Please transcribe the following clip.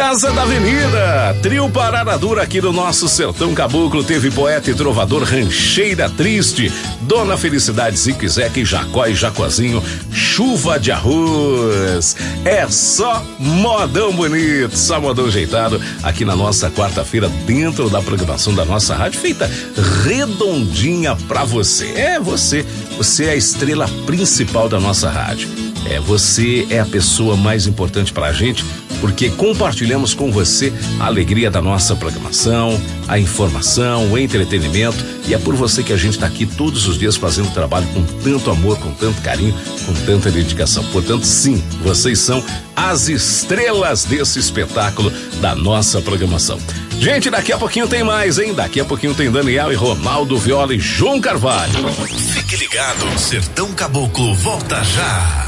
Casa da Avenida, trio Parada Dura aqui no nosso sertão caboclo. Teve poeta e trovador Rancheira Triste, Dona Felicidade, Zico e Zeca e Jacó e Jacozinho, Chuva de Arroz. É só modão bonito, só modão ajeitado aqui na nossa quarta-feira, dentro da programação da nossa rádio, feita redondinha pra você. Você é a estrela principal da nossa rádio. Você é a pessoa mais importante pra gente, porque compartilhamos com você a alegria da nossa programação, a informação, o entretenimento, e é por você que a gente está aqui todos os dias fazendo trabalho com tanto amor, com tanto carinho, com tanta dedicação. Portanto, sim, vocês são as estrelas desse espetáculo da nossa programação. Gente, daqui a pouquinho tem mais, hein? Daqui a pouquinho tem Daniel e Ronaldo Viola e João Carvalho. Fique ligado, Sertão Caboclo volta já.